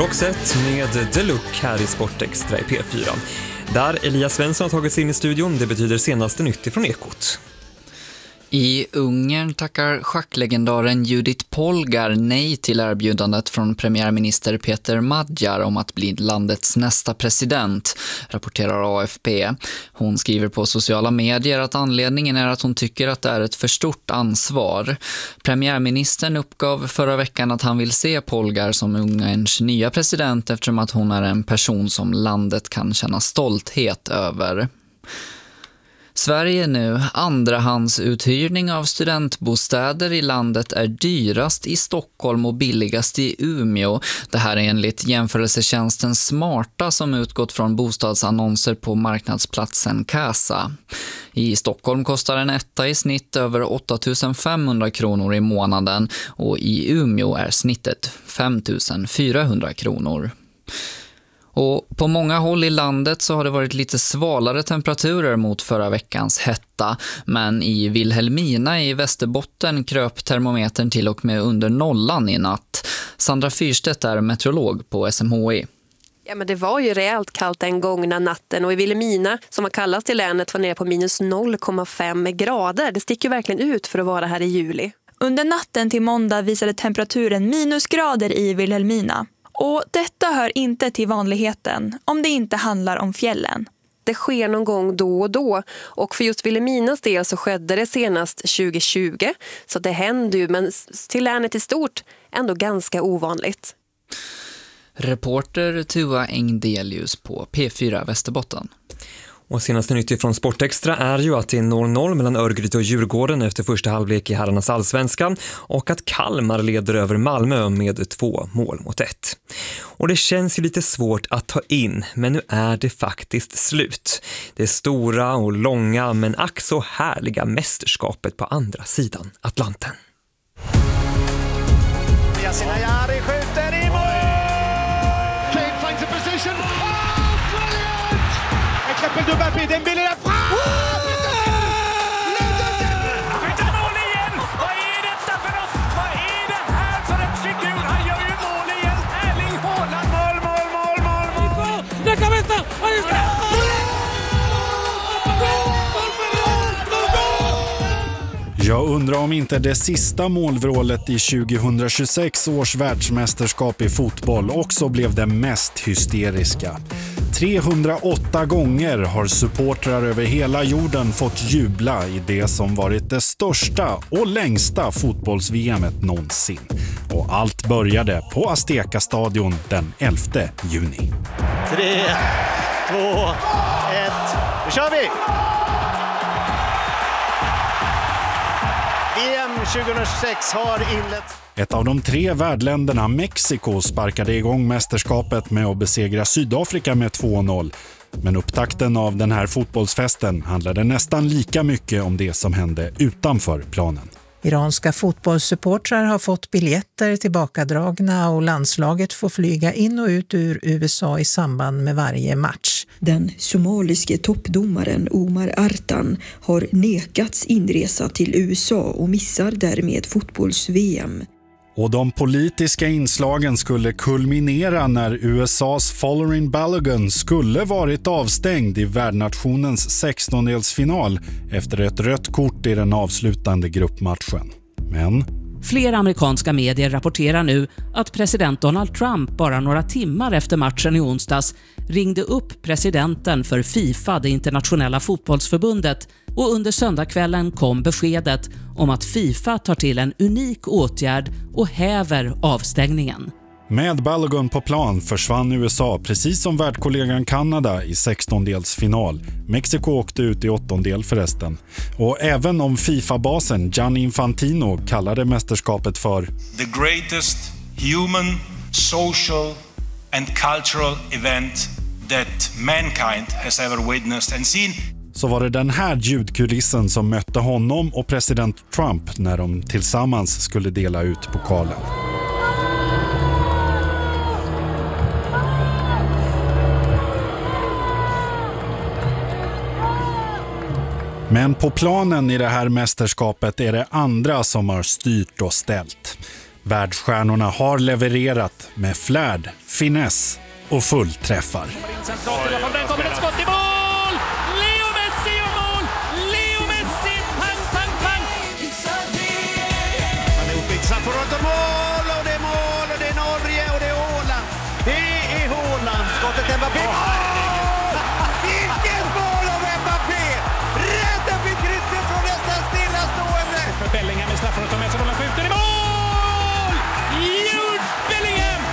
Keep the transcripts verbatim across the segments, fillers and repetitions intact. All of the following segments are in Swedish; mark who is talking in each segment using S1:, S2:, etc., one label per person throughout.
S1: Roxette med Deluxe här i Sportextra i P fyra. Där Elias Svensson har tagit sig in i studion, det betyder senaste nytt ifrån Ekot.
S2: I Ungern tackar schacklegendaren Judith Polgar nej till erbjudandet från premiärminister Peter Magyar om att bli landets nästa president, rapporterar A F P. Hon skriver på sociala medier att anledningen är att hon tycker att det är ett för stort ansvar. Premiärministern uppgav förra veckan att han vill se Polgar som Ungerns nya president eftersom att hon är en person som landet kan känna stolthet över. Sverige nu. Andrahandsuthyrning av studentbostäder i landet är dyrast i Stockholm och billigast i Umeå. Det här är enligt jämförelsetjänsten Smarta som utgått från bostadsannonser på marknadsplatsen Casa. I Stockholm kostar en etta i snitt över åtta tusen femhundra kronor i månaden och i Umeå är snittet fem tusen fyrahundra kronor. Och på många håll i landet så har det varit lite svalare temperaturer mot förra veckans hetta. Men i Vilhelmina i Västerbotten kröp termometern till och med under nollan i natt. Sandra Fyrstedt är meteorolog på S M H I.
S3: Ja, men det var ju rejält kallt den gångna natten och i Vilhelmina, som har kallats till länet, var ner på minus noll komma fem grader. Det sticker verkligen ut för att vara här i juli.
S4: Under natten till måndag visade temperaturen minusgrader i Vilhelmina. Och detta hör inte till vanligheten om det inte handlar om fjällen.
S3: Det sker någon gång då och då och för just Vilhelminas del så skedde det senast tjugo tjugo. Så det händer ju, men till länet i stort ändå ganska ovanligt.
S2: Reporter Tua Engdelius på P fyra Västerbotten.
S1: Och senaste nytt från Sportextra är ju att det är noll noll mellan Örgryte och Djurgården efter första halvlek i herrarnas allsvenskan och att Kalmar leder över Malmö med två mål mot ett. Och det känns ju lite svårt att ta in, men nu är det faktiskt slut. Det stora och långa men ack så härliga mästerskapet på andra sidan Atlanten.
S5: Yasin Ayari skjuter i mål! Kane finds a position. L'appel de Mbappé, Dembélé la frappe! Le deuxième! Han skjuter mål igen! Vad är detta för något? Vad är det här för ett figur? Han gör ju mål igen! Erling Haaland! Mål, mål, mål, mål, mål! De cabeza! Ahí está!
S6: Jag undrar om inte det sista målvrålet i tjugohundratjugosex års världsmästerskap i fotboll också blev det mest hysteriska. trehundraåtta gånger har supportrar över hela jorden fått jubla i det som varit det största och längsta fotbolls-V M-et någonsin. Och allt började på Azteca-stadion den elfte juni.
S5: tre, två, ett, nu kör vi! V M tjugohundratjugosex har inlett.
S6: Ett av de tre värdländerna, Mexiko, sparkade igång mästerskapet med att besegra Sydafrika med två noll. Men upptakten av den här fotbollsfesten handlade nästan lika mycket om det som hände utanför planen.
S7: Iranska fotbollssupportrar har fått biljetter tillbakadragna och landslaget får flyga in och ut ur U S A i samband med varje match.
S8: Den somaliske toppdomaren Omar Artan har nekats inresa till U S A och missar därmed fotbolls-V M.
S6: Och de politiska inslagen skulle kulminera när U S A:s Follering Balogun skulle varit avstängd i värdnationens sextondelsfinal efter ett rött kort i den avslutande gruppmatchen. Men
S9: flera amerikanska medier rapporterar nu att president Donald Trump bara några timmar efter matchen i onsdags ringde upp presidenten för FIFA, det internationella fotbollsförbundet, och under söndagskvällen kom beskedet om att FIFA tar till en unik åtgärd och häver avstängningen.
S6: Med Balogun på plan försvann U S A precis som värdkollegan Kanada i sextondelsfinal. Mexiko åkte ut i åttondel förresten. Och även om FIFA-basen Gianni Infantino kallade mästerskapet för
S10: the greatest human, social and cultural event that mankind has ever witnessed and seen,
S6: så var det den här ljudkulissen som mötte honom och president Trump när de tillsammans skulle dela ut pokalen. Men på planen i det här mästerskapet är det andra som har styrt och ställt. Världsstjärnorna har levererat med flärd, finess och fullträffar.
S5: Den kommer ett skott i mål! Leo Messi och mål! Leo Messi, pang, pang, pang! Han är uppixad för ett mål och det är mål och det är Norge och det är Håland. Det är Håland. Skottet är Mbappé. Vilket mål av Mbappé! Rädda vid krysset från nästan stillastående. För Bellingham med straffen och tar med sig bollen, skjuter i mål! Jude Bellingham!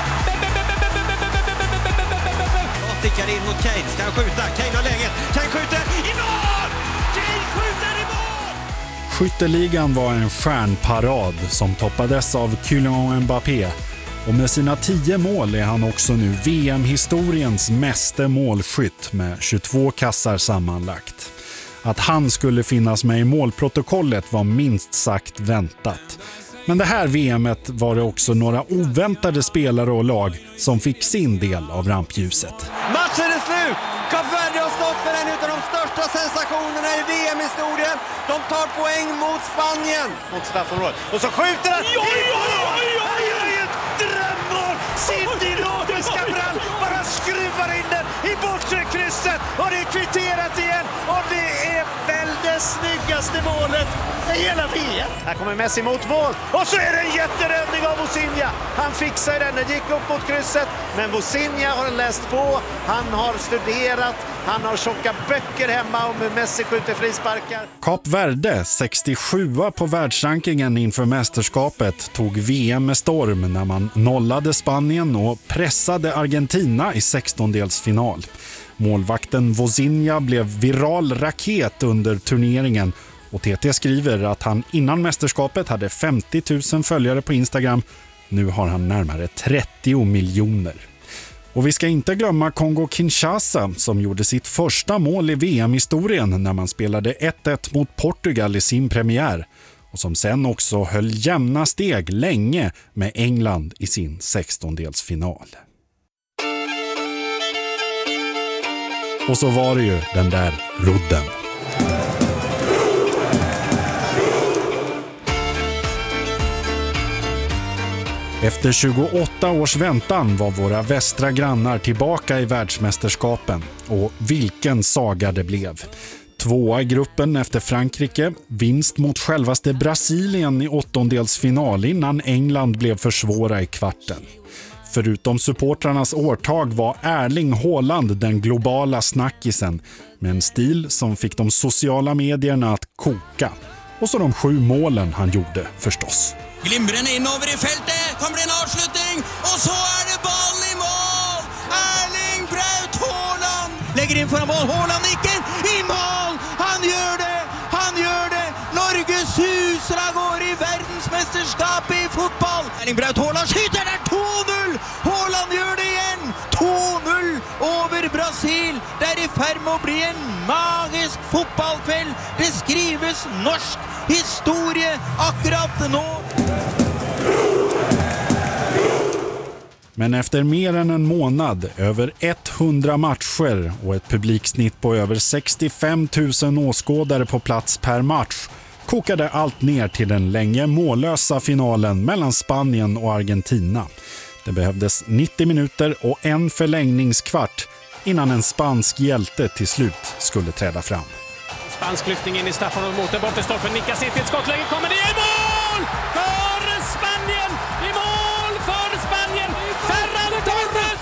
S5: Stickar in mot Kane, ska han skjuta? Kane har läget, Kane skjuter i mål! Kane skjuter i mål!
S6: Skytteligan var en stjärnparad som toppades av Kylian Mbappé. Och med sina tio mål är han också nu V M-historiens meste målskytt med tjugotvå kassar sammanlagt. Att han skulle finnas med i målprotokollet var minst sagt väntat. Men det här V M:et var det också några oväntade spelare och lag som fick sin del av rampljuset.
S5: Matchen är slut! Kap Verde har stått för en av de största sensationerna i V M-historien. De tar poäng mot Spanien. Mot straffområdet. Och så skjuter han! Oj, oj, oj, oj, oj! Ett drömmål! Cindy Lopez Cabral bara skruvar in den i bortre krysset. Och det är kvitterat igen. Och det är väl det snyggaste målet i hela V M. Här kommer Messi mot mål. Och så är det en jätteräddning av Vozinha. Han fixar den, den gick upp mot krysset. Men Vozinha har läst på. Han har studerat. Han har tjocka böcker hemma om hur Messi skjuter frisparkar.
S6: Kap Verde, sextiosjua på världsrankingen inför mästerskapet, tog V M med storm när man nollade Spanien och pressade Argentina i sextondelsfinal. Målvakten Vozinha blev viral raket under turneringen och T T skriver att han innan mästerskapet hade femtio tusen följare på Instagram. Nu har han närmare trettio miljoner. Och vi ska inte glömma Kongo-Kinshasa som gjorde sitt första mål i V M-historien när man spelade ett ett mot Portugal i sin premiär och som sen också höll jämna steg länge med England i sin sextondelsfinal. Och så var det ju den där rodden. Efter tjugoåtta års väntan var våra västra grannar tillbaka i världsmästerskapen. Och vilken saga det blev. Tvåa i gruppen efter Frankrike, vinst mot självaste Brasilien i åttondelsfinal innan England blev för svåra i kvarten. Förutom supportrarnas årtag var Erling Haaland den globala snackisen med en stil som fick de sociala medierna att koka. Och så de sju målen han gjorde förstås.
S11: Glimrende innover i fältet, kan bli en avslutning och så är det bollen i mål! Erling Braut Haaland lägger in för mål, Haaland nicken i mål! Han gör det, han gör det! Norges husra går i världsmästerskap i fotboll! Erling Braut Haaland skjuter där, två noll! Haaland gör det igen! två noll över Brasil! Det är i färd med att bli en magisk fotbollkväll! Det skrivs norsk historie akkurat nu!
S6: Men efter mer än en månad, över hundra matcher och ett publiksnitt på över sextiofem tusen åskådare på plats per match kokade allt ner till den länge mållösa finalen mellan Spanien och Argentina. Det behövdes nittio minuter och en förlängningskvart innan en spansk hjälte till slut skulle träda fram.
S5: Spansk lyftning in i straffområdet mot den bortre stolpen, nickas in till ett skottläge, kommer det i mål! För Spanien! I mål för Spanien! Ferran Torres!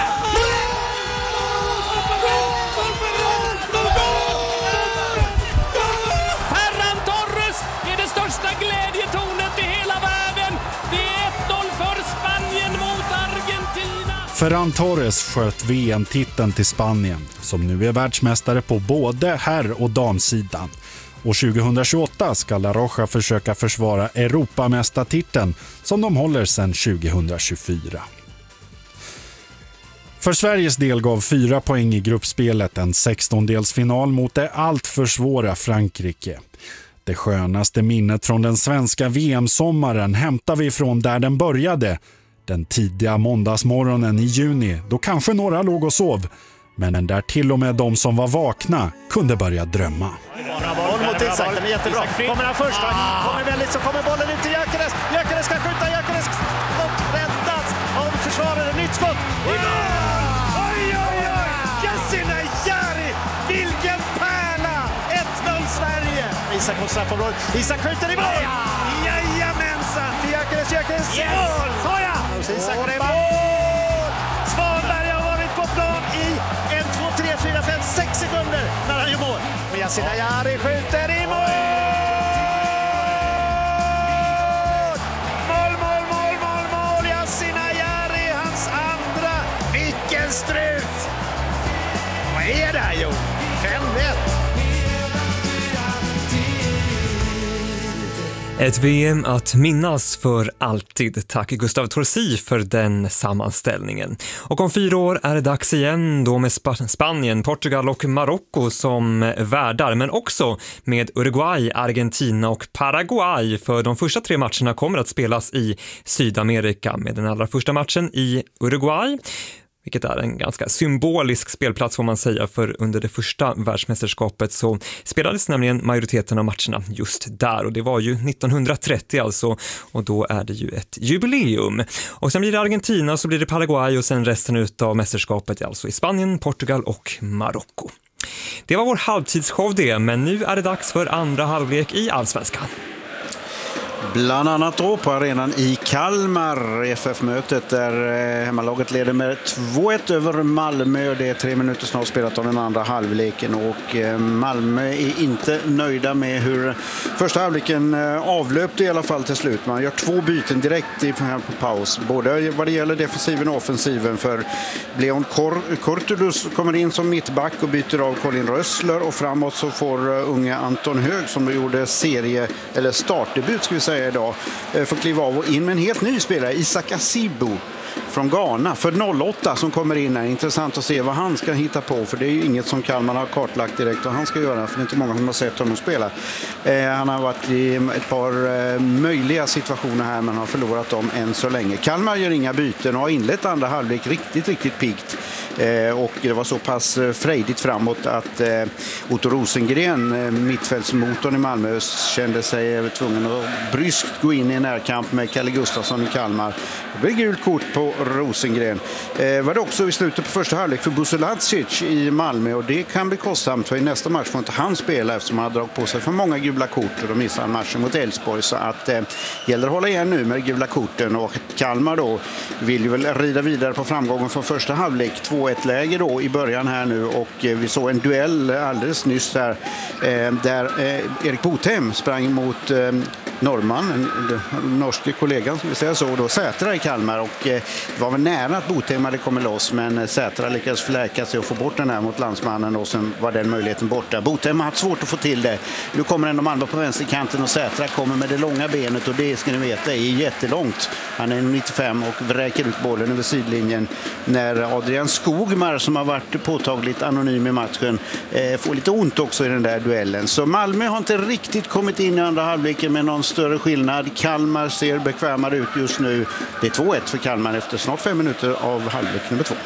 S5: Ferran Torres är det största glädjetornet i hela världen! Det är ett noll för Spanien mot Argentina!
S6: Ferran Torres sköt V M-titeln till Spanien som nu är världsmästare på både herr- och damsidan. Och tjugohundratjugoåtta ska La Roja försöka försvara Europamästartiteln som de håller sedan tjugohundratjugofyra. För Sveriges del gav fyra poäng i gruppspelet en sextondelsfinal mot det allt för svåra Frankrike. Det skönaste minnet från den svenska V M-sommaren hämtar vi från där den började. Den tidiga måndagsmorgonen i juni då kanske några låg och sov. Men där till och med de som var vakna kunde börja drömma.
S5: Boll mot Isak, den är jättebra. Kommer han först, kommer väldigt så kommer bollen ut till Gyökeres. Gyökeres ska skjuta, Gyökeres Isak mot straffområdet. Isak skjuter i mål! Jajamensan! Diakonis Jökens mål! Såja! Isak och det är mål! Svanberg har varit på plan i en, två, tre, fyra, fem, sex sekunder när han gör mål. Men Yasin Ayari skjuter i mål! Mål, mål, mål, mål, mål! Yasin Ayari, hans andra. Vilken strut! Vad är det här, Jo? fem ett.
S1: Ett V M att minnas för alltid. Tack Gustav Torsi för den sammanställningen. Och om fyra år är det dags igen, då med Sp- Spanien, Portugal och Marocko som värdar, men också med Uruguay, Argentina och Paraguay, för de första tre matcherna kommer att spelas i Sydamerika, med den allra första matchen i Uruguay, vilket är en ganska symbolisk spelplats får man säga, för under det första världsmästerskapet så spelades nämligen majoriteten av matcherna just där, och det var ju nittonhundratrettio alltså, och då är det ju ett jubileum. Och sen blir det Argentina, så blir det Paraguay och sen resten av mästerskapet alltså i Spanien, Portugal och Marocko. Det var vår halvtidsshow det, men nu är det dags för andra halvlek i Allsvenskan.
S12: Bland annat då på arenan i Kalmar, F F-mötet där hemmalaget leder med två ett över Malmö. Det är tre minuter snart spelat av den andra halvleken, och Malmö är inte nöjda med hur första halvleken avlöpte i alla fall till slut. Man gör två byten direkt i paus, både vad det gäller defensiven och offensiven, för Leon Kortulus kommer in som mittback och byter av Colin Rössler, och framåt så får unga Anton Hög, som då gjorde serie eller startdebut ska vi säga idag, får kliva av och in med en helt ny spelare, Isak Asibo från Ghana för noll åtta som kommer in här. Intressant att se vad han ska hitta på, för det är ju inget som Kalmar har kartlagt direkt vad han ska göra, för det är inte många som har sett honom spela. Eh, han har varit i ett par eh, möjliga situationer här, men har förlorat dem än så länge. Kalmar gör inga byten och har inlett andra halvlek riktigt, riktigt piggt. Eh, och det var så pass eh, frejdigt framåt att eh, Otto Rosengren, eh, mittfältsmotorn i Malmö, kände sig eh, tvungen att bryskt gå in i en närkamp med Kalle Gustafsson i Kalmar. Det blev gult kort på Rosengren. Eh, var det också i slutet på första halvlek för Buselacic i Malmö, och det kan bli kostsamt, för i nästa match får inte han spela eftersom han har dragit på sig för många gula kort, och då missar han matchen mot Elfsborg. Så att eh, gäller att hålla igen nu med gula korten, och Kalmar då vill ju väl rida vidare på framgången från första halvlek. två ett läge då i början här nu, och eh, vi såg en duell alldeles nyss här eh, där eh, Erik Botheim sprang mot eh, norrman, en, en norske kollegan som vi säger så, då Sätra i Kalmar, och eh, det var väl nära att Botheim hade kommit loss, men Sätra lyckades fläka sig och få bort den här mot landsmannen, och sen var den möjligheten borta. Botheim har haft svårt att få till det. Nu kommer en de andra på vänsterkanten, och Sätra kommer med det långa benet, och det ska ni veta är jättelångt. Han är nittiofem och vräker ut bollen över sidlinjen när Adrian Skogmar, som har varit påtagligt anonym i matchen, eh, får lite ont också i den där duellen. Så Malmö har inte riktigt kommit in i andra halvleken med någon större skillnad. Kalmar ser bekvämare ut just nu. Det är två ett för Kalmar efter snart fem minuter av halvlek nummer två.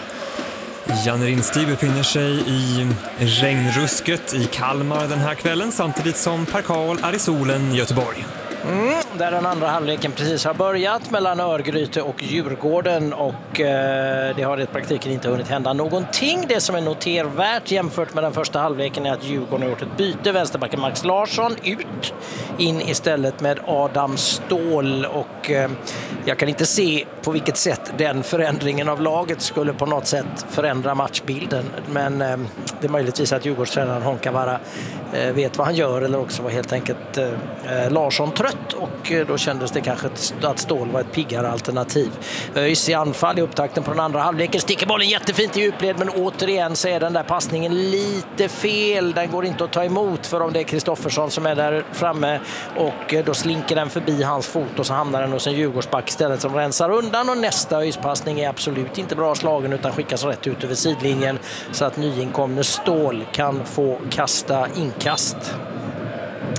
S1: Janne Rinstig befinner sig i regnrusket i Kalmar den här kvällen, samtidigt som Per Karl är i solen i Göteborg.
S13: Mm, där den andra halvleken precis har börjat mellan Örgryte och Djurgården, och eh, det har i praktiken inte hunnit hända någonting. Det som är notervärt jämfört med den första halvleken är att Djurgården har gjort ett byte. Vänsterbacken Max Larsson ut, in istället med Adam Ståhl, och eh, jag kan inte se på vilket sätt den förändringen av laget skulle på något sätt förändra matchbilden, men eh, det är möjligtvis att Djurgårdstränaren Honkavara eh, vet vad han gör, eller också var helt enkelt eh, Larsson trött, och då kändes det kanske att Ståhl var ett piggare alternativ. ÖIS i anfall i upptakten på den andra halvleken, sticker bollen jättefint i djupled, men återigen så är den där passningen lite fel. Den går inte att ta emot för om det är Kristoffersson som är där framme, och då slinker den förbi hans fot och så hamnar den hos en Djurgårdsback istället som rensar undan, och nästa ÖIS-passning är absolut inte bra slagen utan skickas rätt ut över sidlinjen så att nyinkomne Ståhl kan få kasta inkast.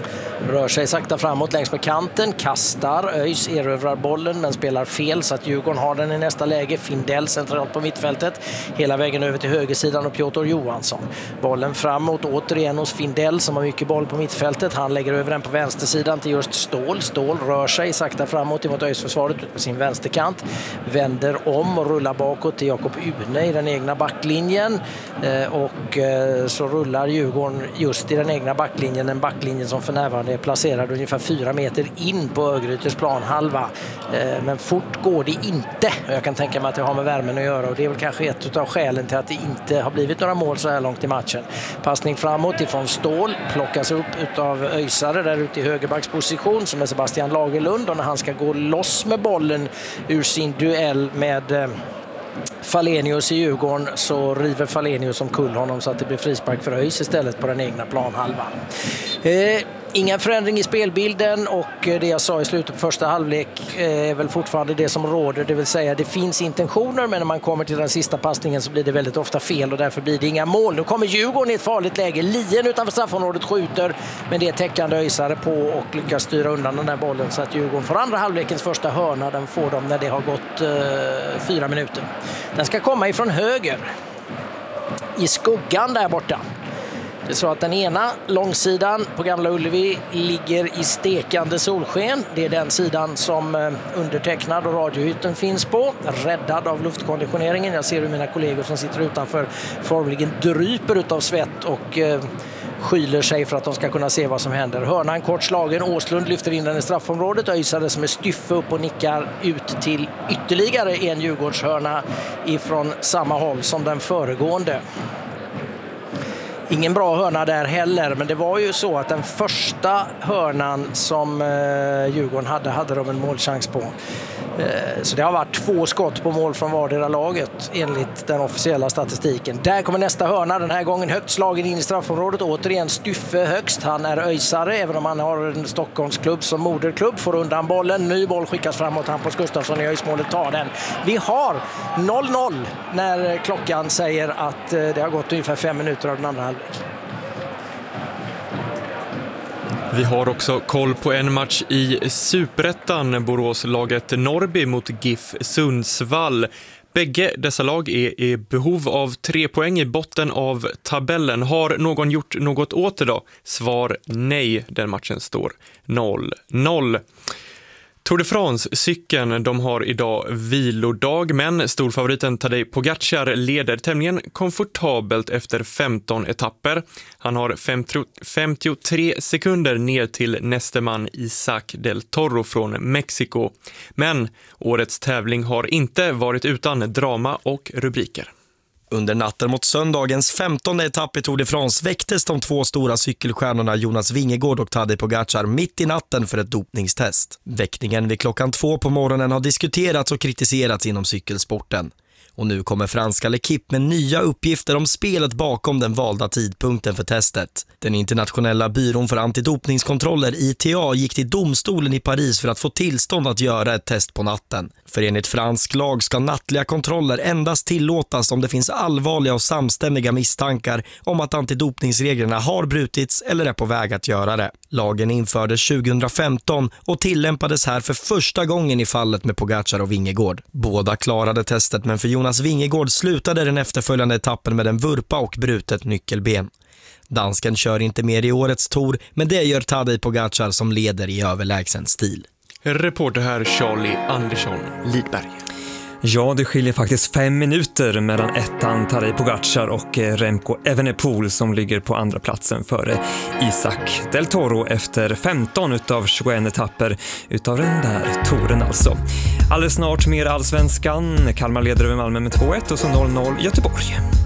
S13: Rör sig sakta framåt längs med kanten, kastar, Öjs erövrar bollen men spelar fel så att Djurgården har den i nästa läge. Findell centralt på mittfältet, hela vägen över till högersidan och Piotr Johansson. Bollen framåt återigen hos Findell som har mycket boll på mittfältet. Han lägger över den på vänstersidan till just Ståhl. Ståhl rör sig sakta framåt emot Öjsförsvaret på sin vänsterkant. Vänder om och rullar bakåt till Jakob Une i den egna backlinjen. Eh, och eh, så rullar Djurgården just i den egna backlinjen. En backlinje som för närvarande är placerad ungefär fyra meter in på Örgrytes planhalva. Eh, men fort går det inte. Jag kan tänka mig att det har med värmen att göra och det är väl kanske ett av skälen till att det inte har blivit några mål så här långt i matchen. Passning framåt ifrån Ståhl plockas upp utav Öjsare där ute i högerbacksposition som är Sebastian Lagerlund, och när han ska gå loss med bollen ur sin duell med eh, Falenius i Djurgården så river Falenius omkull honom så att det blir frispark för Öjs istället på den egna planhalvan. Eh, Ingen förändring i spelbilden och det jag sa i slutet på första halvlek är väl fortfarande det som råder. Det vill säga det finns intentioner men när man kommer till den sista passningen så blir det väldigt ofta fel och därför blir det inga mål. Nu kommer Djurgården i ett farligt läge. Lien utanför straffområdet skjuter men det är täckande Öjsare på och lyckas styra undan den här bollen så att Djurgården får andra halvlekens första hörna. Den får de när det har gått eh, fyra minuter. Den ska komma ifrån höger i skuggan där borta. Det är så att den ena långsidan på Gamla Ullevi ligger i stekande solsken. Det är den sidan som undertecknad och radiohytten finns på. Räddad av luftkonditioneringen. Jag ser hur mina kollegor som sitter utanför formligen dryper utav svett och eh, skyler sig för att de ska kunna se vad som händer. Hörnan kort slagen. Åslund lyfter in den i straffområdet. Öjsare som är styffe upp och nickar ut till ytterligare en Djurgårdshörna ifrån samma håll som den föregående. Ingen bra hörna där heller, men det var ju så att den första hörnan som eh, Djurgården hade, hade de en målchans på. Eh, så det har varit två skott på mål från vardera laget enligt den officiella statistiken. Där kommer nästa hörna, den här gången högt slagen in i straffområdet. Återigen Styffe högst, han är öjsare, även om han har en Stockholmsklubb som moderklubb. Får undan bollen, ny boll skickas framåt, Hampus Gustafsson i öjsmålet tar den. Vi har noll noll när klockan säger att eh, det har gått ungefär fem minuter av den andra halvlek.
S1: Vi har också koll på en match i Superettan, Boråslaget Norrby mot GIF Sundsvall. Bägge dessa lag är i behov av tre poäng i botten av tabellen. Har någon gjort något åt det då? Svar nej, den matchen står noll noll. Tour de France-cykeln, de har idag vilodag, men storfavoriten Tadej Pogacar leder tämligen komfortabelt efter femton etapper. Han har femtiotre sekunder ner till nästa man Isaac del Toro från Mexiko. Men årets tävling har inte varit utan drama och rubriker.
S14: Under natten mot söndagens femtonde etapp i Tour de France väcktes de två stora cykelstjärnorna Jonas Vingegaard och Tadej Pogacar mitt i natten för ett dopningstest. Väckningen vid klockan två på morgonen har diskuterats och kritiserats inom cykelsporten. Och nu kommer franska L'Equipe med nya uppgifter om spelet bakom den valda tidpunkten för testet. Den internationella byrån för antidopningskontroller I T A gick till domstolen i Paris för att få tillstånd att göra ett test på natten. För enligt fransk lag ska nattliga kontroller endast tillåtas om det finns allvarliga och samstämmiga misstankar om att antidopningsreglerna har brutits eller är på väg att göra det. Lagen infördes tjugohundrafemton och tillämpades här för första gången i fallet med Pogacar och Vingegaard. Båda klarade testet, men för Jonas Vingegaard slutade den efterföljande etappen med en vurpa och brutet nyckelben. Dansken kör inte mer i årets Tour, men det gör Tadej Pogacar som leder i överlägsen stil.
S1: Reporter här Charlie Andersson Lidberg. Ja, det skiljer faktiskt fem minuter mellan ettan Tadej Pogacar och Remco Evenepoel som ligger på andra platsen före Isaac del Toro efter femton utav tjugoen etapper utav den där touren alltså. Alldeles snart mer allsvenskan. Kalmar leder över Malmö med två ett och så noll noll Göteborg.